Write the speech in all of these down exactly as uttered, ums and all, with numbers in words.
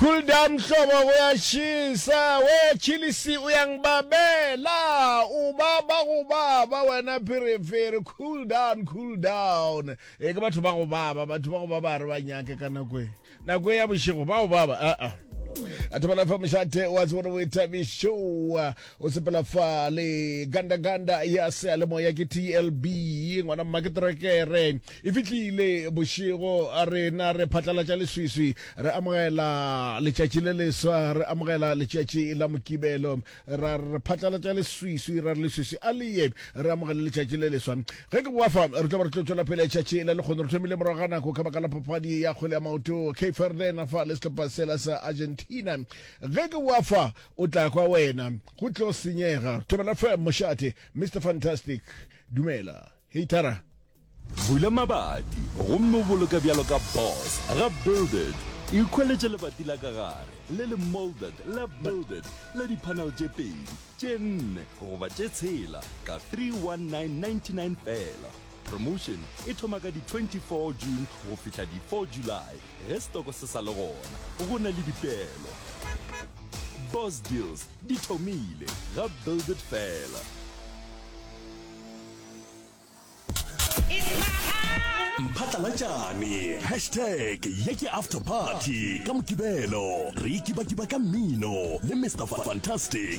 Cool down hlobo uyashisa we chilisi uyangibabela ubaba ubaba wena periphery cool down cool down e ke batho ba go baba batho ba go baba re ba nyake kana kwe na kwe ya boshigo ba go baba a a atobala fa mshate wazi wana wita bishow usipela fa le ganda ganda ya se le moya ke T L B ngwana maketrekere ifitlile boshigo are na re phatla tša leswiswi re amogela letšatši le swa re amogela letšatši la mokibelo ra re phatla tša leswiswi ra re leswiswi a le ye re amogela letšatši le swa ge ke boafa re tla re tlotsela pele letšatši le le kgono re thomile moragana go ka bakala papadi ya kgole ya maoto Cape Verde na fa le stopasela sa Argentina ge ke wafa o tla kwa wena go tlo senyega tobela fa moshate Mister Fantastic dumela hey tara bula mabati gomme boloka bjalo ka boss ra build it ikhweletse le bati la kagare le le molded le builded le di panel tše pedi tše nne goba tše tshela ka three one nine ninety-nine fela. Promotion e thoma ka di twenty-four June go fihla di four July ge stoko se sa le gona go na le dipeelo. Boss deals di thomile ga build it fela. Mphatlalatšane hashtag yeke after party ka mokibelo re ikibakiba ka mmino le Mister Fantastic.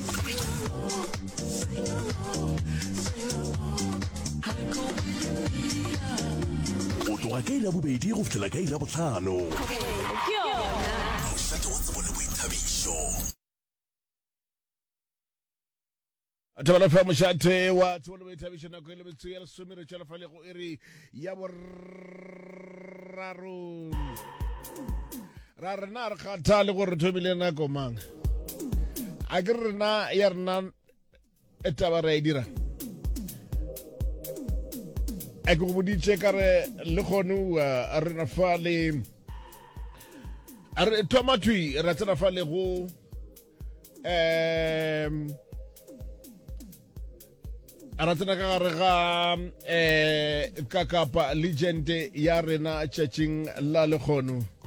O tloga ka ira bobedi go fitlhela ka ira botlhano. Mošate wa tsebone boithabišo. atobala fa mošate wa tsebone boithabišo nako e le metso ya lesome re tšwela fa le go iri ya boraro ra rena re kgatha le gore re thomile nako mang a ke rena ya rena e taba re a e dira a ke go boditše ka re le kgone a rena fa le a re thoma thui ra tsena fa le go um a ra tsena ka gare ga um ka kapa legend ya rena tšatšing la lekgono